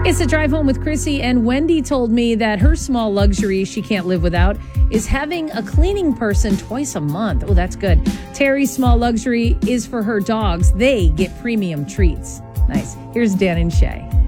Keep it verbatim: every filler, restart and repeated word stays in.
It's a drive home with Chrissy, and Wendy told me that her small luxury she can't live without is having a cleaning person twice a month. Oh, that's good. Terry's small luxury is for her dogs. They get premium treats. Nice. Here's Dan and Shay.